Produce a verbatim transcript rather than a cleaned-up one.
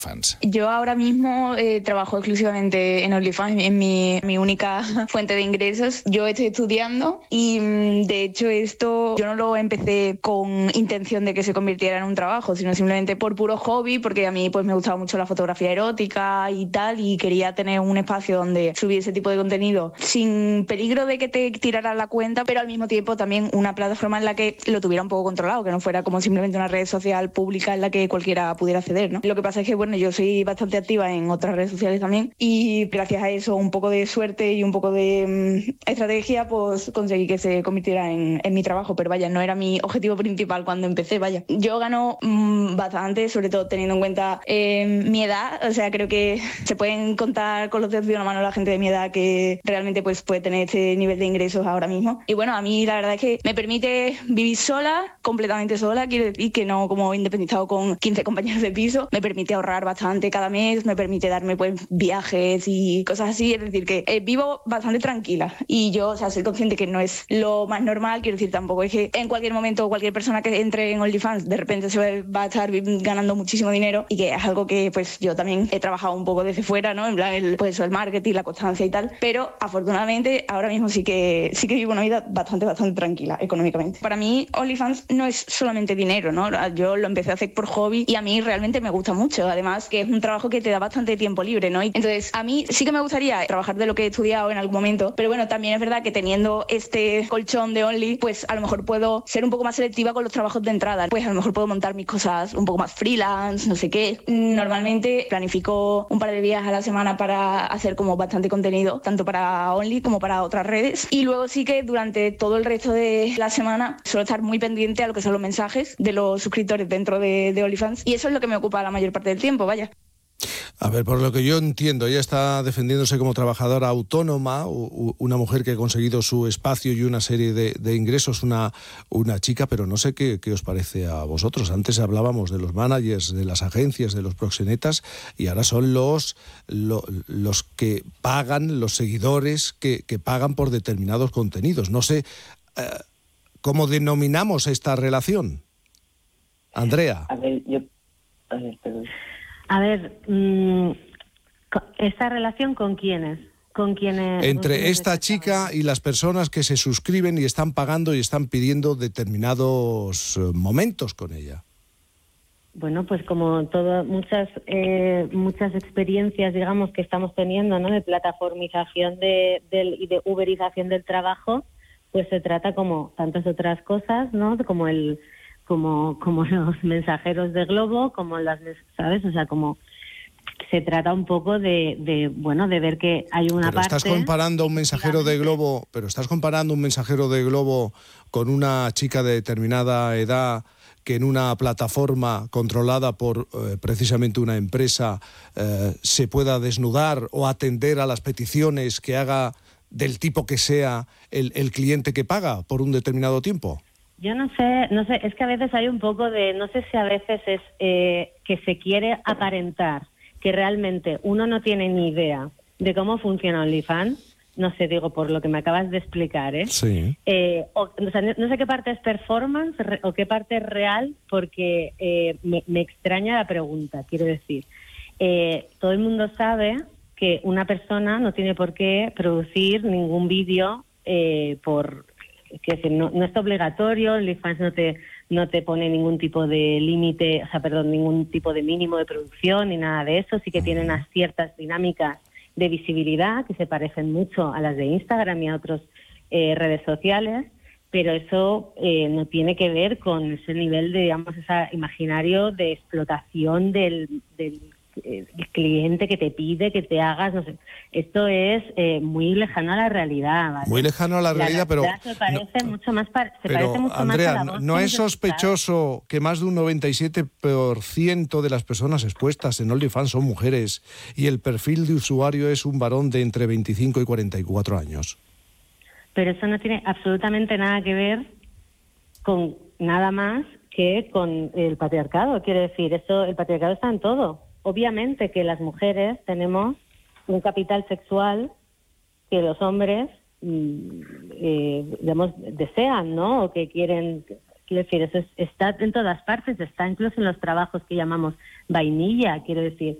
Fans. Yo ahora mismo eh, trabajo exclusivamente en OnlyFans, en mi, mi única fuente de ingresos. Yo estoy estudiando y de hecho esto yo no lo empecé con intención de que se convirtiera en un trabajo, sino simplemente por puro hobby, porque a mí pues me gustaba mucho la fotografía erótica y tal, y quería tener un espacio donde subir ese tipo de contenido sin peligro de que te tiraran la cuenta, pero al mismo tiempo también una plataforma en la que lo tuviera un poco controlado, que no fuera como simplemente una red social pública en la que cualquiera pudiera acceder, ¿no? Lo que pasa es que, bueno, yo soy bastante activa en otras redes sociales también y gracias a eso, un poco de suerte y un poco de um, estrategia, pues conseguí que se convirtiera en, en mi trabajo, pero vaya, no era mi objetivo principal cuando empecé, vaya. Yo gano um, bastante, sobre todo teniendo en cuenta eh, mi edad, o sea, creo que se pueden contar con los dedos de una mano la gente de mi edad que realmente pues puede tener este nivel de ingresos ahora mismo. Y bueno, a mí la verdad es que me permite vivir sola, completamente sola, quiero decir que no como independizado con quince compañeros de piso, me permite ahorrar bastante cada mes, me permite darme pues viajes y cosas así, es decir que eh, vivo bastante tranquila y yo, o sea, soy consciente que no es lo más normal, quiero decir, tampoco es que en cualquier momento cualquier persona que entre en OnlyFans de repente se va a estar ganando muchísimo dinero, y que es algo que pues yo también he trabajado un poco desde fuera, ¿no? En plan, el, pues eso, el marketing, la constancia y tal, pero afortunadamente ahora mismo sí que sí que vivo una vida bastante, bastante tranquila económicamente. Para mí OnlyFans no es solamente dinero, ¿no? Yo lo empecé a hacer por hobby y a mí realmente me gusta mucho, además que es un trabajo que te da bastante tiempo libre, ¿no? Y entonces a mí sí que me gustaría trabajar de lo que he estudiado en algún momento, pero bueno, también es verdad que teniendo este colchón de Only, pues a lo mejor puedo ser un poco más selectiva con los trabajos de entrada, pues a lo mejor puedo montar mis cosas un poco más freelance, no sé qué. Normalmente planifico un par de días a la semana para hacer como bastante contenido, tanto para Only como para otras redes, y luego sí que durante todo el resto de la semana suelo estar muy pendiente a lo que son los mensajes de los suscriptores dentro de, de OnlyFans, y eso es lo que me ocupa la mayor parte del tiempo, vaya. A ver, por lo que yo entiendo, ella está defendiéndose como trabajadora autónoma, una mujer que ha conseguido su espacio y una serie de, de ingresos, una, una chica, pero no sé qué, qué os parece a vosotros. Antes hablábamos de los managers, de las agencias, de los proxenetas, y ahora son los, los, los que pagan, los seguidores que, que pagan por determinados contenidos. No sé eh, cómo denominamos esta relación. Andrea. A ver, yo... A ver, perdón. A ver, mmm, ¿esta relación con quiénes? ¿Con quiénes? Entre con quiénes esta chica y las personas que se suscriben y están pagando y están pidiendo determinados momentos con ella. Bueno, pues como todas muchas eh, muchas experiencias, digamos, que estamos teniendo, ¿no? De plataformización de, del, y de uberización del trabajo, pues se trata como tantas otras cosas, ¿no? Como el como como los mensajeros de Globo, como las, ¿sabes? O sea, como se trata un poco de, de bueno, de ver que hay una pero parte... estás comparando un mensajero de Globo, pero estás comparando un mensajero de Globo con una chica de determinada edad que en una plataforma controlada por eh, precisamente una empresa eh, se pueda desnudar o atender a las peticiones que haga del tipo que sea el, el cliente que paga por un determinado tiempo. Yo no sé, no sé, es que a veces hay un poco de, no sé si a veces es eh, que se quiere aparentar que realmente uno no tiene ni idea de cómo funciona OnlyFans, no sé, digo, por lo que me acabas de explicar, ¿eh? Sí. Eh, o, o sea, no sé qué parte es performance re, o qué parte es real, porque eh, me, me extraña la pregunta, quiero decir. Eh, todo el mundo sabe que una persona no tiene por qué producir ningún vídeo eh, por... que decir, no, no es obligatorio, OnlyFans no te no te pone ningún tipo de límite, o sea, perdón, ningún tipo de mínimo de producción ni nada de eso. Sí que tienen unas ciertas dinámicas de visibilidad que se parecen mucho a las de Instagram y a otras eh, redes sociales, pero eso eh, no tiene que ver con ese nivel de, digamos, ese imaginario de explotación del, del el cliente que te pide que te hagas, no sé, esto es eh, muy lejano a la realidad, ¿vale? Muy lejano a la, la realidad, pero se parece no, mucho más se pero parece mucho Andrea, más a la voz ¿no es sospechoso que más de un noventa y siete por ciento de las personas expuestas en OnlyFans son mujeres y el perfil de usuario es un varón de entre veinticinco y cuarenta y cuatro años? Pero eso no tiene absolutamente nada que ver con nada más que con el patriarcado, quiero decir, eso, el patriarcado está en todo. Obviamente que las mujeres tenemos un capital sexual que los hombres, eh, digamos, desean, ¿no? O que quieren, Quiero decir, eso es- está en todas partes, está incluso en los trabajos que llamamos vainilla, quiero decir.